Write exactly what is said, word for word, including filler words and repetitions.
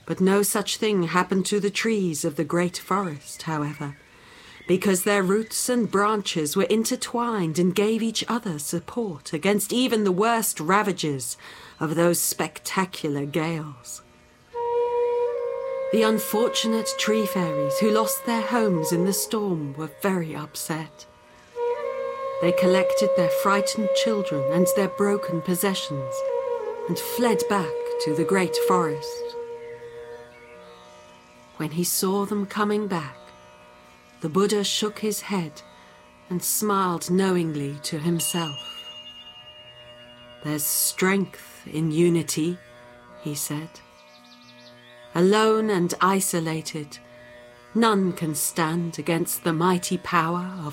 But no such thing happened to the trees of the great forest, however, because their roots and branches were intertwined and gave each other support against even the worst ravages of those spectacular gales. The unfortunate tree fairies who lost their homes in the storm were very upset. They collected their frightened children and their broken possessions and fled back to the great forest. When he saw them coming back, the Buddha shook his head and smiled knowingly to himself. "There's strength in unity," he said. "Alone and isolated, none can stand against the mighty power of